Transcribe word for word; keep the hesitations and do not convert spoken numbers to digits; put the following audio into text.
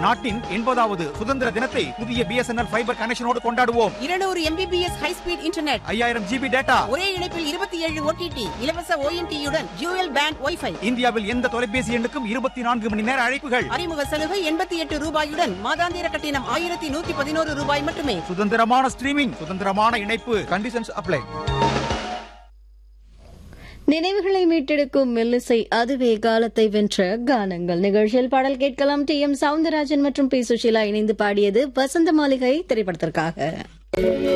நாட்டின் எண்பதாவது சுதந்திர தினத்தை புதிய பிஎஸ்என்எல் ஃபைபர் கனெக்ஷனோடு கொண்டாடுவோம். இருநூறு எம்பிபிஎஸ் ஹை ஸ்பீட் இன்டர்நெட், ஐயாயிரம் ஜிபி டேட்டா, ஒரே இணைப்பில் இருபத்தி ஏழு ஓடிடி, இலவச ஓஎன்டியுடன் டியூயல் பேண்ட் வைஃபை. இந்தியாவில் எந்த தொலைபேசி எண்ணுக்கும் இருபத்தி நான்கு மணி நேர அழைப்புகள். அறிமுக சலுகை எண்பத்தி எட்டு ரூபாயுடன் மாதாந்திர கட்டணம் ஆயிரத்தி நூத்தி பதினோரு ரூபாய் மட்டுமே. சுதந்திரமான ஸ்ட்ரீமிங், சுதந்திரமான இணைப்பு. Conditions apply. நினைவுகளை மீட்டெடுக்கும் மெல்லிசை, அதுவே காலத்தை வென்ற கானங்கள். நிகழ்ச்சியில் பாடல் கேட்கலாம். டி எம் சவுந்தரராஜன் மற்றும் பி சுஷீலா இணைந்து பாடியது வசந்த மாளிகை திரைப்படத்திற்காக.